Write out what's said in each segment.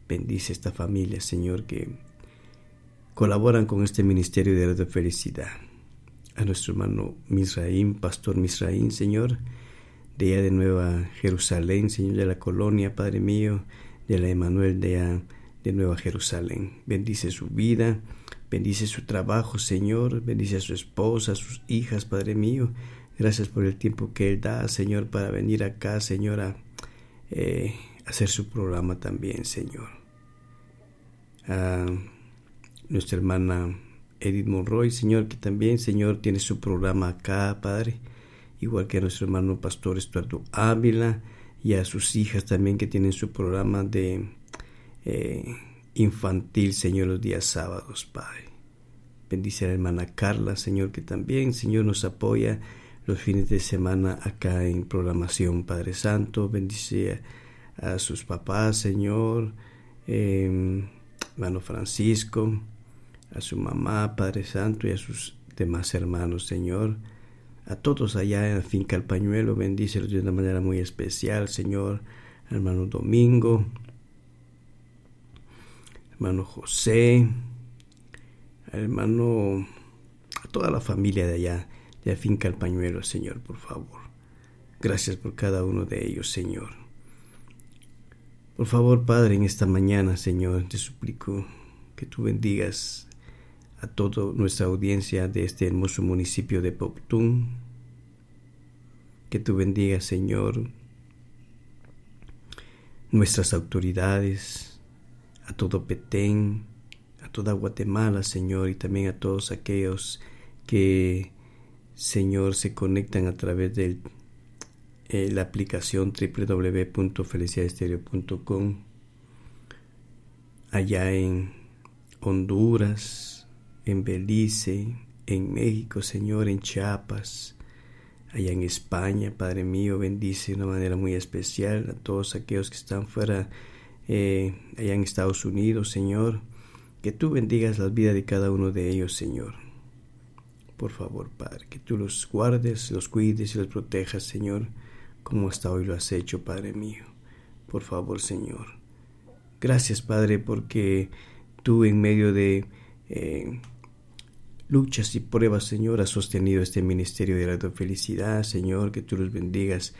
Bendice esta familia, Señor, que colaboran con este ministerio de Radio Felicidad. A nuestro hermano Misraín, Pastor Misraín, Señor, de allá de Nueva Jerusalén, Señor, de la colonia, Padre mío, de la Emanuel de allá de Nueva Jerusalén. Bendice su vida, bendice su trabajo, Señor, bendice a su esposa, a sus hijas, Padre mío. Gracias por el tiempo que Él da, Señor, para venir acá, Señor, a hacer su programa también, Señor. A nuestra hermana Edith Monroy, Señor, que también, Señor, tiene su programa acá, Padre, igual que a nuestro hermano Pastor Estuardo Ávila y a sus hijas también que tienen su programa de infantil, Señor, los días sábados, Padre. Bendice a la hermana Carla, Señor, que también, Señor, nos apoya los fines de semana acá en programación, Padre Santo. Bendice a sus papás, Señor, hermano Francisco, a su mamá, Padre Santo, y a sus demás hermanos, Señor. A todos allá en la finca El Pañuelo, bendícelos de una manera muy especial, Señor. Al hermano Domingo, hermano José, al hermano, a toda la familia de allá, de la finca El Pañuelo, Señor, por favor. Gracias por cada uno de ellos, Señor. Por favor, Padre, en esta mañana, Señor, te suplico que tú bendigas a toda nuestra audiencia de este hermoso municipio de Poptún. Que tú bendigas, Señor, nuestras autoridades, a todo Petén, a toda Guatemala, Señor, y también a todos aquellos que, Señor, se conectan a través de la aplicación www.felicidadestereo.com, allá en Honduras, en Belice, en México, Señor, en Chiapas, allá en España, Padre mío, bendice de una manera muy especial a todos aquellos que están fuera, allá en Estados Unidos, Señor, que tú bendigas la vida de cada uno de ellos, Señor. Por favor, Padre, que tú los guardes, los cuides y los protejas, Señor, como hasta hoy lo has hecho, Padre mío. Por favor, Señor. Gracias, Padre, porque tú en medio de luchas y pruebas, Señor, has sostenido este ministerio de Radio Felicidad, Señor, que tú los bendigas.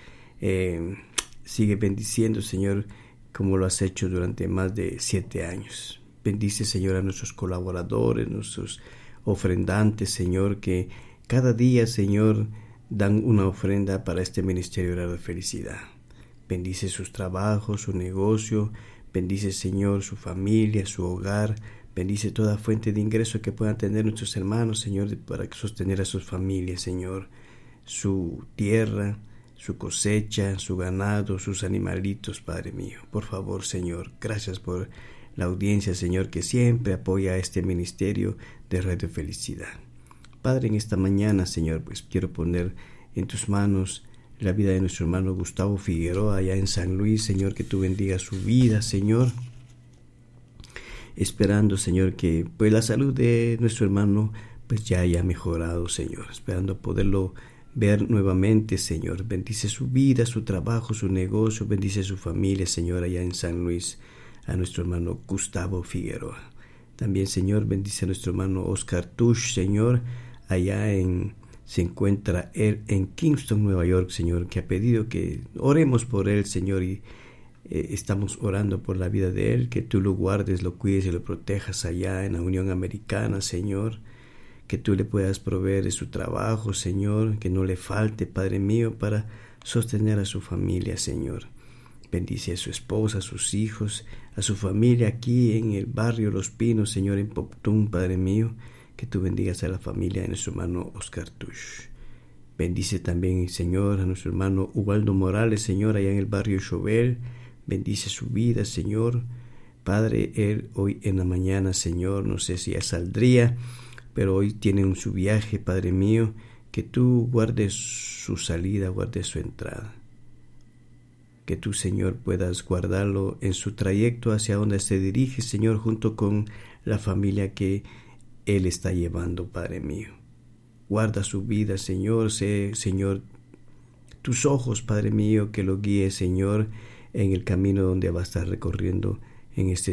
Sigue bendiciendo, Señor, como lo has hecho durante más de 7 años. Bendice, Señor, a nuestros colaboradores, nuestros ofrendantes, Señor, que cada día, Señor, dan una ofrenda para este ministerio de Radio Felicidad. Bendice sus trabajos, su negocio. Bendice, Señor, su familia, su hogar. Bendice toda fuente de ingreso que puedan tener nuestros hermanos, Señor, para sostener a sus familias, Señor. Su tierra, su cosecha, su ganado, sus animalitos, Padre mío. Por favor, Señor, gracias por la audiencia, Señor, que siempre apoya a este ministerio de Radio Felicidad. Padre, en esta mañana, Señor, pues quiero poner en tus manos la vida de nuestro hermano Gustavo Figueroa, allá en San Luis, Señor, que tú bendigas su vida, Señor. Esperando, Señor, que pues la salud de nuestro hermano pues ya haya mejorado, Señor. Esperando poderlo ver nuevamente, Señor. Bendice su vida, su trabajo, su negocio. Bendice su familia, Señor, allá en San Luis. A nuestro hermano Gustavo Figueroa. También, Señor, bendice a nuestro hermano Oscar Tush, Señor. Allá se encuentra él en Kingston, Nueva York, Señor, que ha pedido que oremos por él, Señor, y estamos orando por la vida de él, que tú lo guardes, lo cuides y lo protejas allá en la Unión Americana, Señor, que tú le puedas proveer de su trabajo, Señor, que no le falte, Padre mío, para sostener a su familia, Señor. Bendice a su esposa, a sus hijos, a su familia aquí en el barrio Los Pinos, Señor, en Poptún, Padre mío, que tú bendigas a la familia de nuestro hermano Oscar Tush. Bendice también, Señor, a nuestro hermano Ubaldo Morales, Señor, allá en el barrio Chovel. Bendice su vida, Señor. Padre, él hoy en la mañana, Señor, no sé si ya saldría, pero hoy tiene su viaje, Padre mío, que tú guardes su salida, guardes su entrada. Que tú, Señor, puedas guardarlo en su trayecto hacia donde se dirige, Señor, junto con la familia que él está llevando, Padre mío. Guarda su vida, Señor. Sé, Señor, tus ojos, Padre mío, que lo guíe, Señor, en el camino donde va a estar recorriendo en este